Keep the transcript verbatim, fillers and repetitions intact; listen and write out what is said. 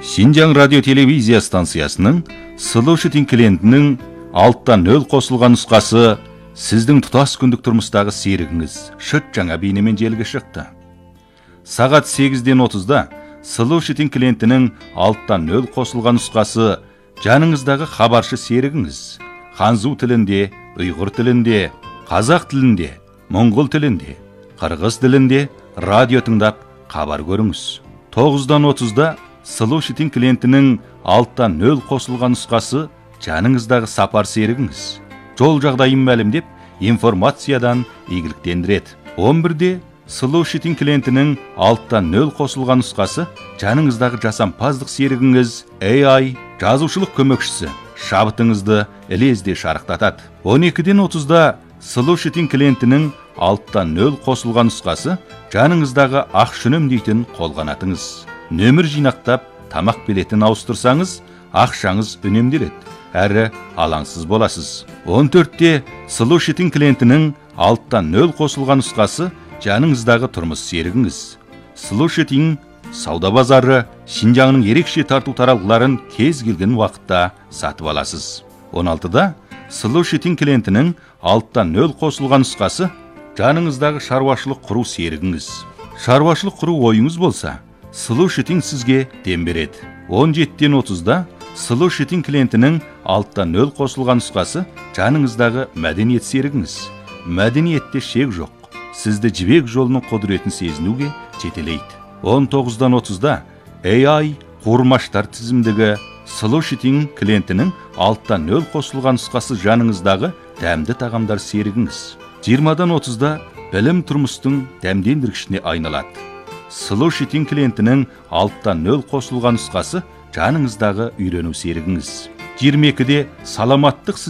Шинжаң радио телевизия станциясының Solution клиентінің алттан нөл қосылған нұсқасы сіздің тұтас күндік тұрмыстағы серігіңіз шыт жаңа бейнемен желіге шықты. Сағат сегізден отызда Solution клиентінің алттан нөл қосылған нұсқасы жаныңыздағы хабаршы серігіңіз ханзу тілінде, ұйғыр тілінде, қазақ тілінде, моңғол тілінде, қырғыз тілінде радио тыңдап хабар көріңіз. тоғыздан отызда Solution клиентінің алттан нөл қосылған нұсқасы жаныңыздағы сапар серігіңіз жол жағдайын мәлімдеп информациядан игіліктендіреді. он бірде Solution клиентінің алттан нөл қосылған нұсқасы жаныңыздағы жасампаздық серігіңіз эй ай жазушылық көмекшісі шабытыңызды ілезде шарықтатады. он екіден отызда Solution клиентінің алттан нөл қосылған нұсқасы жаныңыздағы ақша үнемдейтін қолғанатыңыз. Нөмір жинақтап, тамақ билетін ауыстырсаңыз, ақшаңыз үнемделеді, әрі алаңсыз боласыз. он төртте Solution клиентінің алттан нөл қосылған нұсқасы жаныңыздағы тұрмыс серігіңіз. Solution сауда базары Шинжаңның ерекше тарту таралғыларын кез келген уақытта сатып аласыз. он алтыда Solution клиентінің алттан нөл қосылған нұсқасы жаныңыздағы шаруашылық құру серігіңіз. Шаруашылық құру ойыңыз болса, Solution сізге дем береді. он жетіден отызда Solution клиентінің алттан нөл қосылған нұсқасы жаныңыздағы мәдениет серігіңіз. Мәдениетте шек жоқ. Сізді жібек жолының құдіретін сезінуге жетелейді. он тоғыздан отызда эй ай қуырмаштар тізімдегі Solution клиентінің алттан нөл қосылған нұсқасы жаныңыздағы дәмді тағамдар серігіңіз. жиырмадан отызда білім тұрмыстың дәмдендіргішіне айналады. Solution клиентінің алттан нөл қосылған нұсқасы жаныңыздағы үйрену серігіңіз. жиырма екіде саламаттық